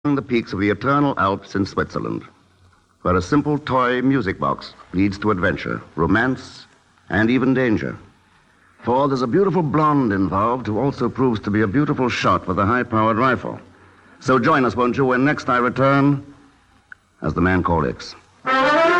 among the peaks of the eternal Alps in Switzerland, where a simple toy music box leads to adventure, romance, and even danger. For there's a beautiful blonde involved who also proves to be a beautiful shot with a high-powered rifle. So join us, won't you, when next I return as the Man Called X.